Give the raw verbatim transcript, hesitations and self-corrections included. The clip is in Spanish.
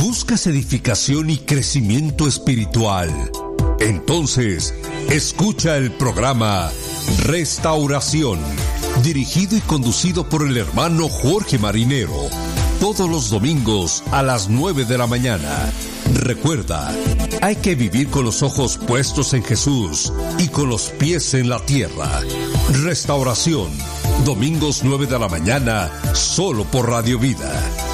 ¿Buscas edificación y crecimiento espiritual? Entonces, escucha el programa Restauración, dirigido y conducido por el hermano Jorge Marinero, todos los domingos a las nueve de la mañana. Recuerda, hay que vivir con los ojos puestos en Jesús y con los pies en la tierra. Restauración, domingos nueve de la mañana, solo por Radio Vida.